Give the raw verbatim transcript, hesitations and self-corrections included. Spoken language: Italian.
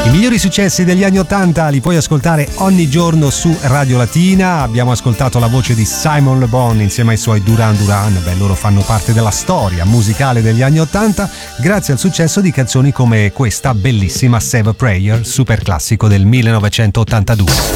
I migliori successi degli anni ottanta li puoi ascoltare ogni giorno su Radio Latina. Abbiamo ascoltato la voce di Simon Le Bon insieme ai suoi Duran Duran. Beh, loro fanno parte della storia musicale degli anni ottanta grazie al successo di canzoni come questa bellissima Save a Prayer, super classico del millenovecentottantadue.